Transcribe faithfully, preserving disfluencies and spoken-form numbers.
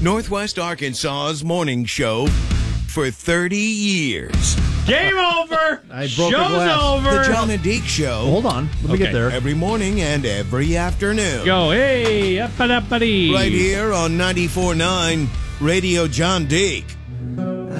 Northwest Arkansas's morning show for thirty years. Game over. I broke Show's a glass. over. The John and Deke Show. Hold on. Let me Okay. get there. Every morning and every afternoon. Go. Hey, up and up, buddy. Right here on ninety-four point nine Radio John Deke.